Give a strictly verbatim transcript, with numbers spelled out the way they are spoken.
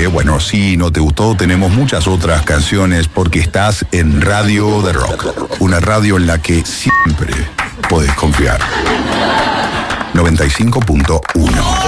bueno, si no te gustó, tenemos muchas otras canciones porque estás en Radio de Rock, una radio en la que siempre podés confiar. noventa y cinco punto uno